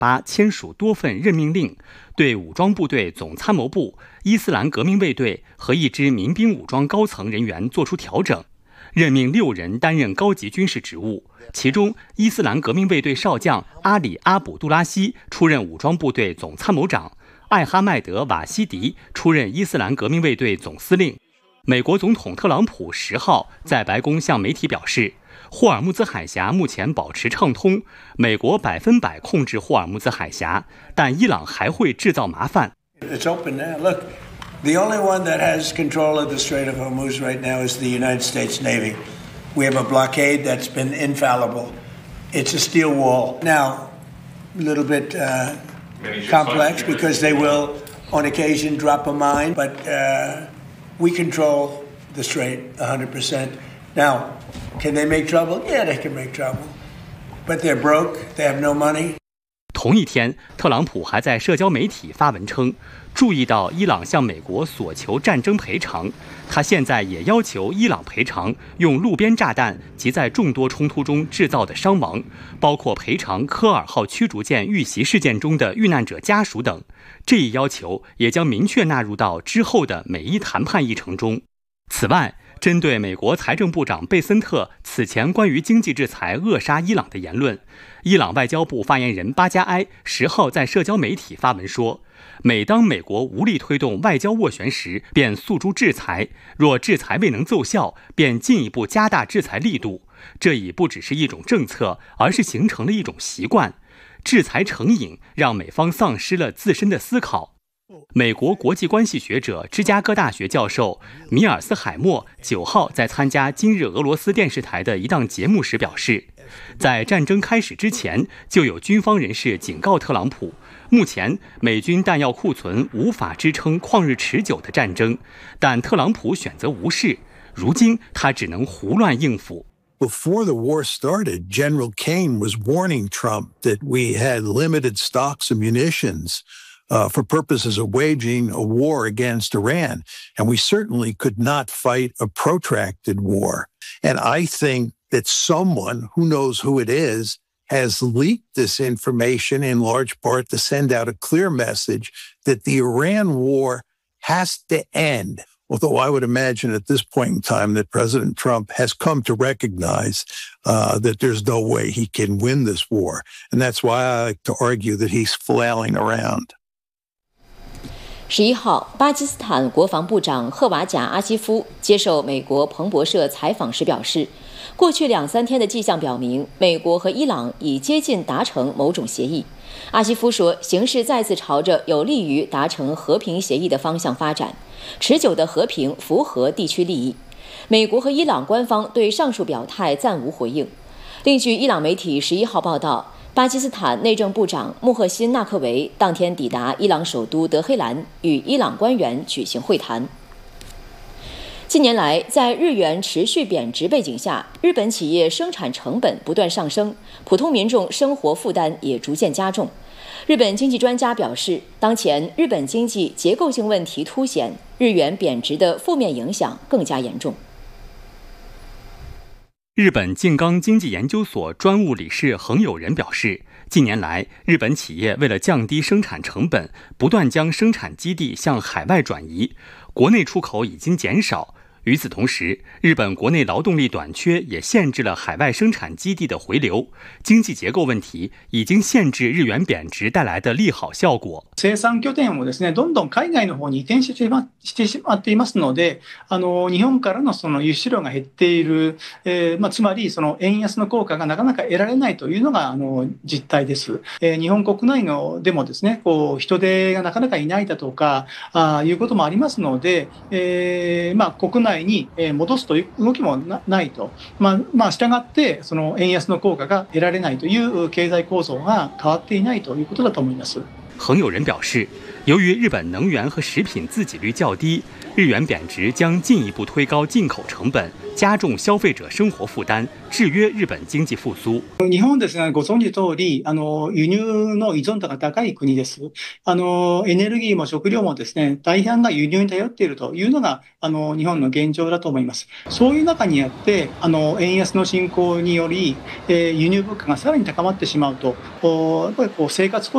巴签署多份任命令，对武装部队总参谋部、伊斯兰革命卫队和一支民兵武装高层人员作出调整，任命6人担任高级军事职务。其中，伊斯兰革命卫队少将阿里·阿卜杜拉希出任武装部队总参谋长，艾哈迈德·瓦西迪出任伊斯兰革命卫队总司令。美国总统特朗普10号在白宫向媒体表示，霍尔木兹海峡目前保持畅通，美国100%控制霍尔木兹海峡，但伊朗还会制造麻烦。 It's open now. Look, the only one that has control of the Strait of Hormuz right now is the United States Navy. We have a blockade that's been infallible. It's a steel wall. Now, a little bit complex because they will, on occasion, drop a mine, but we control the strait 100%. Now, can they make trouble? Yeah, they can make trouble. But they're broke. They have no money. 同一天，特朗普还在社交媒体发文称，注意到伊朗向美国索求战争赔偿，他现在也要求伊朗赔偿用路边炸弹及在众多冲突中制造的伤亡，包括赔偿科尔号驱逐舰遇袭事件中的遇难者家属等。这一要求也将明确纳入到之后的美伊谈判议程中。此外，针对美国财政部长贝森特此前关于经济制裁扼杀伊朗的言论，伊朗外交部发言人巴加埃10号在社交媒体发文说，每当美国无力推动外交斡旋时，便诉诸制裁，若制裁未能奏效，便进一步加大制裁力度。这已不只是一种政策，而是形成了一种习惯。制裁成瘾，让美方丧失了自身的思考。美国国际关系学者、芝加哥大学教授米尔斯海默9号在参加今日俄罗斯电视台的一档节目时表示，在战争开始之前，就有军方人士警告特朗普，目前美军弹药库存无法支撑旷日持久的战争，但特朗普选择无视，如今他只能胡乱应付。 Before the war started, General Kane was warning Trump that we had limited stocks of munitions.For purposes of waging a war against Iran. And we certainly could not fight a protracted war. And I think that someone, who knows who it is, has leaked this information in large part to send out a clear message that the Iran war has to end. Although I would imagine at this point in time that President Trump has come to recognize that there's no way he can win this war. And that's why I like to argue that he's flailing around. 11号，巴基斯坦国防部长赫瓦贾·阿西夫接受美国彭博社采访时表示，过去2-3天的迹象表明，美国和伊朗已接近达成某种协议。阿西夫说，形势再次朝着有利于达成和平协议的方向发展，持久的和平符合地区利益。美国和伊朗官方对上述表态暂无回应。另据伊朗媒体11号报道，巴基斯坦内政部长穆赫辛·纳克维当天抵达伊朗首都德黑兰，与伊朗官员举行会谈。近年来，在日元持续贬值背景下，日本企业生产成本不断上升，普通民众生活负担也逐渐加重。日本经济专家表示，当前日本经济结构性问题凸显，日元贬值的负面影响更加严重。 日本静冈经济研究所专务理事横友人表示，近年来，日本企业为了降低生产成本，不断将生产基地向海外转移，国内出口已经减少。与此同时，日本国内劳动力短缺也限制了海外生產基地的回流，经济结构问题已经限制日元贬值带来的利好效果。 生産拠点をですね、どんどん海外の方に移転してしまっていますので、日本からのその輸出量が減っている、つまりその円安の効果がなかなか得られないというのが実態です。日本国内のでもですね、人手がなかなかいないだとかいうこともありますので、国内に戻すという動きもないと、したがってその円安の効果が得られないという経済構造が変わっていないということだと思います。 横友人表示，由于日本能源和食品自给率较低，日元贬值将进一步推高进口成本，加重消費者生活負担，制約日本經濟復甦。 日本ですね、ご存知通り、輸入の依存度が高い国です。エネルギーも食料もですね、大半が輸入に頼っているというのが日本の現状だと思います。そういう中にあって、円安の進行により、輸入物価がさらに高まってしまうと、やっぱり生活コ